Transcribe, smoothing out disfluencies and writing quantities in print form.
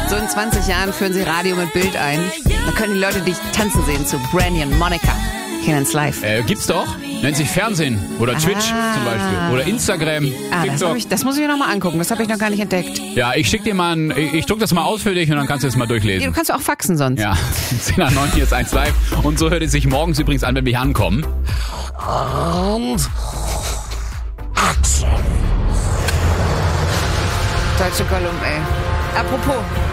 So in 20 Jahren führen sie Radio mit Bild ein. Dann können die Leute dich tanzen sehen zu Brandy und Monica. Hier ins Live. Gibt's doch. Nennt sich Fernsehen oder Twitch zum Beispiel. Oder Instagram. Das muss ich mir nochmal angucken. Das habe ich noch gar nicht entdeckt. Ja, ich schick dir mal ich druck das mal aus für dich und dann kannst du es mal durchlesen. Ja, du kannst auch faxen sonst. Ja, 10 nach 9, hier ist 1 Live. Und so hört es sich morgens übrigens an, wenn wir hier ankommen. Und Action. Deutsche Gollum, ey. Apropos,